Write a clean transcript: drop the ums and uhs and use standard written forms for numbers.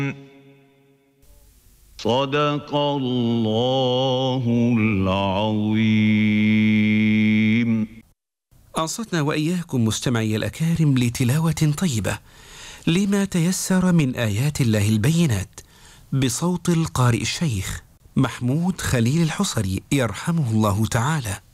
صدق الله العظيم. أنصتنا وإياكم مستمعي الأكارم لتلاوة طيبة لما تيسر من آيات الله البينات بصوت القارئ الشيخ محمود خليل الحصري يرحمه الله تعالى.